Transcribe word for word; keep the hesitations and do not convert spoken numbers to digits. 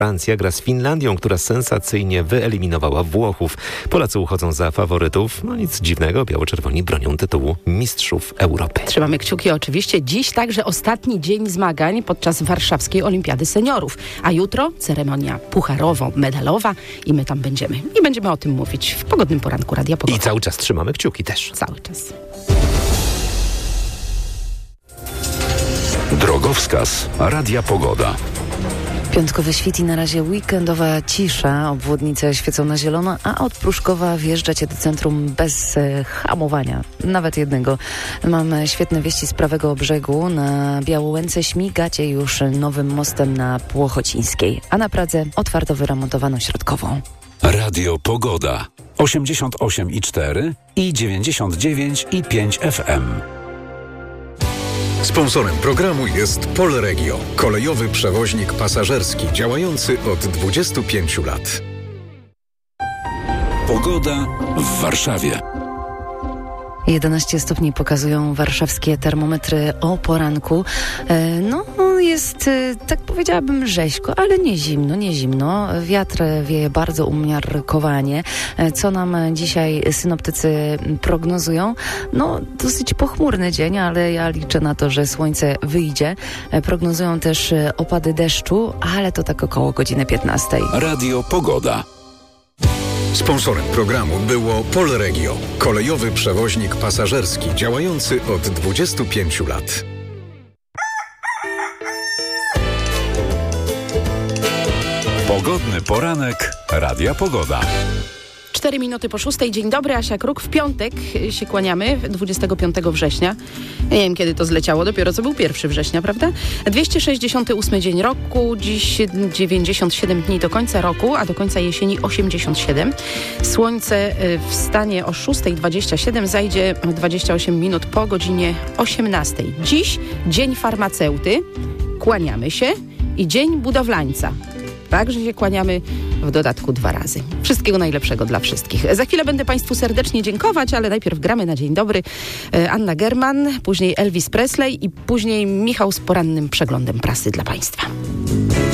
Francja gra z Finlandią, która sensacyjnie wyeliminowała Włochów. Polacy uchodzą za faworytów. No nic dziwnego, biało-czerwoni bronią tytułu mistrzów Europy. Trzymamy kciuki oczywiście. Dziś także ostatni dzień zmagań podczas warszawskiej Olimpiady Seniorów. A jutro ceremonia pucharowo-medalowa i my tam będziemy. I będziemy o tym mówić w pogodnym poranku Radia Pogoda. I cały czas trzymamy kciuki też. Cały czas. Drogowskaz Radia Pogoda. Piątkowy świt i na razie weekendowa cisza. Obwodnice świecą na zielono, a od Pruszkowa wjeżdżacie do centrum bez e, hamowania. Nawet jednego. Mam świetne wieści z prawego brzegu. Na Białołęce śmigacie już nowym mostem na Płochocińskiej, a na Pradze otwarto wyremontowaną środkową. Radio Pogoda. osiemdziesiąt osiem i cztery i dziewięćdziesiąt dziewięć i pięć F M. Sponsorem programu jest Polregio, kolejowy przewoźnik pasażerski działający od dwudziestu pięciu lat. Pogoda w Warszawie. jedenaście stopni pokazują warszawskie termometry o poranku. E, no, jest, e, tak powiedziałabym, rzeźko, ale nie zimno, nie zimno. Wiatr wieje bardzo umiarkowanie. E, co nam dzisiaj synoptycy prognozują? No, dosyć pochmurny dzień, ale ja liczę na to, że słońce wyjdzie. E, prognozują też opady deszczu, ale to tak około godziny piętnastej. Radio Pogoda. Sponsorem programu było Polregio, kolejowy przewoźnik pasażerski działający od dwudziestu pięciu lat. Pogodny poranek Radia Pogoda. Cztery minuty po szóstej. Dzień dobry, Asia Kruk. W piątek się kłaniamy, dwudziestego piątego września. Nie wiem, kiedy to zleciało, dopiero co był pierwszego września, prawda? dwieście sześćdziesiąty ósmy dzień roku, dziś dziewięćdziesiąt siedem dni do końca roku, a do końca jesieni osiemdziesiąt siedem. Słońce wstanie o szósta dwadzieścia siedem, zajdzie dwadzieścia osiem minut po godzinie osiemnastej. Dziś dzień farmaceuty, kłaniamy się, i dzień budowlańca. Także się kłaniamy w dodatku dwa razy. Wszystkiego najlepszego dla wszystkich. Za chwilę będę Państwu serdecznie dziękować, ale najpierw gramy na dzień dobry. Anna German, później Elvis Presley i później Michał z porannym przeglądem prasy dla Państwa.